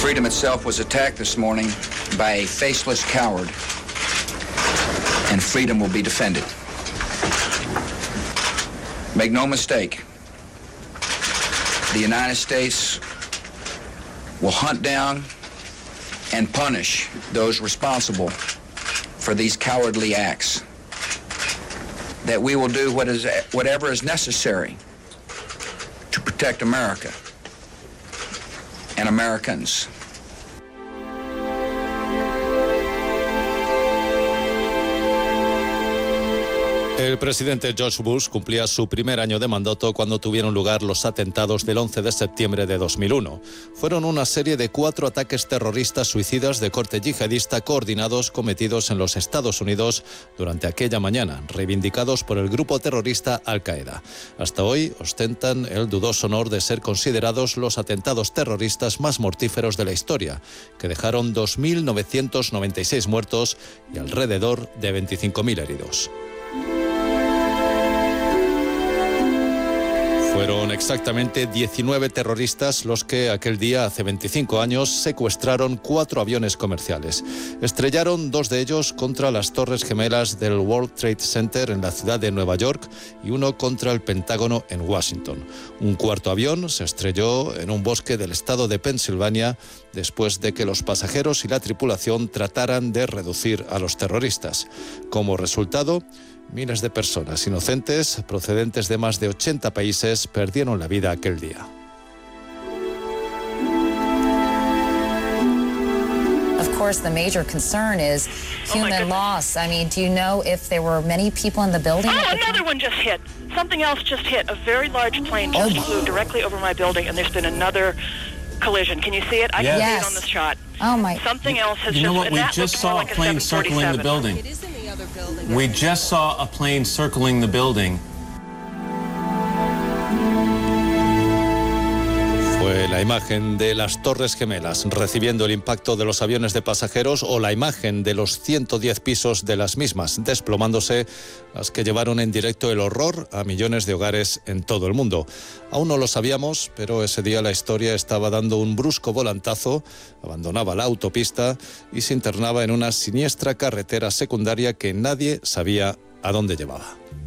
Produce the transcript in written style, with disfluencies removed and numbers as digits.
Freedom itself was attacked this morning by a faceless coward, and freedom will be defended. Make no mistake, the United States will hunt down and punish those responsible for these cowardly acts. That we will do whatever is necessary to protect America and Americans. El presidente George Bush cumplía su primer año de mandato cuando tuvieron lugar los atentados del 11 de septiembre de 2001. Fueron una serie de 4 ataques terroristas suicidas de corte yihadista coordinados cometidos en los Estados Unidos durante aquella mañana, reivindicados por el grupo terrorista Al-Qaeda. Hasta hoy ostentan el dudoso honor de ser considerados los atentados terroristas más mortíferos de la historia, que dejaron 2.996 muertos y alrededor de 25.000 heridos. Fueron exactamente 19 terroristas los que aquel día, hace 25 años, secuestraron 4 aviones comerciales. Estrellaron 2 de ellos contra las Torres Gemelas del World Trade Center en la ciudad de Nueva York y uno contra el Pentágono en Washington. Un cuarto avión se estrelló en un bosque del estado de Pensilvania después de que los pasajeros y la tripulación trataran de reducir a los terroristas. Como resultado, miles de personas inocentes procedentes de más de 80 países perdieron la vida aquel día. Of course, the major concern is human loss. I mean, do you know if there were many people in the building? Oh, another one just hit. Something else just hit. A very large plane just flew directly over my building, and there's been another collision. Can you see it? I can see it on the shot. Oh my! Something else has you just. know what? We just saw a plane circling the building. It is in the other building. We just saw a plane circling the building. Fue la imagen de las Torres Gemelas recibiendo el impacto de los aviones de pasajeros o la imagen de los 110 pisos de las mismas desplomándose, las que llevaron en directo el horror a millones de hogares en todo el mundo. Aún no lo sabíamos, pero ese día la historia estaba dando un brusco volantazo, abandonaba la autopista y se internaba en una siniestra carretera secundaria que nadie sabía a dónde llevaba.